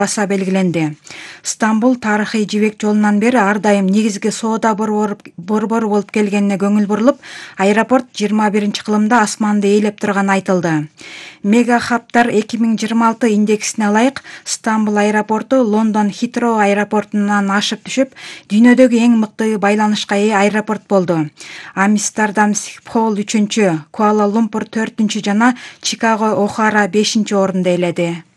баса белгиленди. Стамбул тарыхый жибек жолунан бери ар дайым негизги соода борбору болуп келгенине көңүл бурулуп, аэропорт 21-кылымда асманды ээлеп турганы айтылды. Мега хабтар 2026 индексине ылайык Стамбул аэропорту Лондон Хитроу аэропортунан ашып түшүп, дүйнөдөгү эң мыкты байланышка ээ аэропорт болду. Амстердам Схипхол 3-чү, Куала-Лумпур 4-чү жана Чикаго О'Хара 5-орунду ээледи.